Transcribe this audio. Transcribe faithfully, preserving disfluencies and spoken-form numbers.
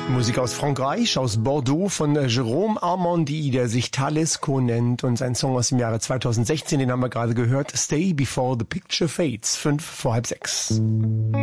Musik aus Frankreich, aus Bordeaux von Jérôme Armandi, der sich Talesco nennt, und sein Song aus dem Jahre zweitausendsechzehn, den haben wir gerade gehört, Stay Before the Picture Fades, fünf vor halb sechs.